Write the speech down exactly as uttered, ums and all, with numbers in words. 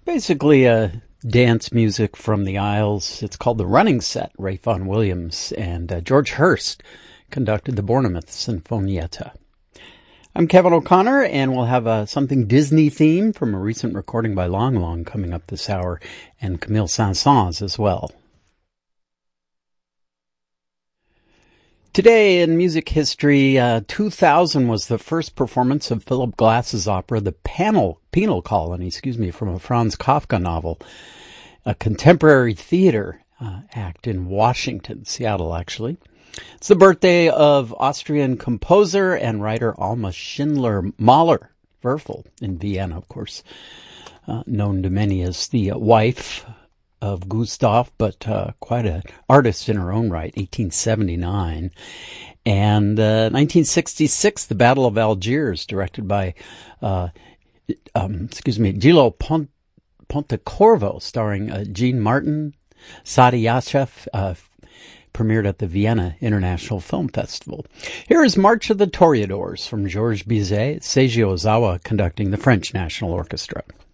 Basically, uh, dance music from the Isles. It's called the Running Set. Ray Vaughan Williams and uh, George Hurst conducted the Bournemouth Sinfonietta. I'm Kevin O'Connor, and we'll have uh, something Disney themed from a recent recording by Long Long coming up this hour, and Camille Saint-Saëns as well. Today in music history, uh, two thousand was the first performance of Philip Glass's opera, The Panel, Penal Colony, excuse me, from a Franz Kafka novel, a contemporary theater uh, act in Washington, Seattle, actually. It's the birthday of Austrian composer and writer Alma Schindler Mahler, Werfel, in Vienna, of course, uh, known to many as the wife of Gustav, but uh, quite an artist in her own right, eighteen seventy-nine. And uh, nineteen sixty-six, The Battle of Algiers, directed by, uh, um, excuse me, Gillo Pont- Pontecorvo, starring uh, Jean Martin, Sadi Yashev, uh, premiered at the Vienna International Film Festival. Here is March of the Toreadors from Georges Bizet, Seiji Ozawa conducting the French National Orchestra.